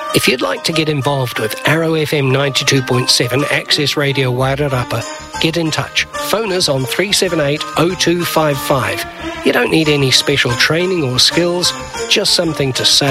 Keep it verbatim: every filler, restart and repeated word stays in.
If you'd like to get involved with Arrow F M ninety-two point seven Access Radio Wairarapa, get in touch. Phone us on three seven eight, oh two five five. You don't need any special training or skills, just something to say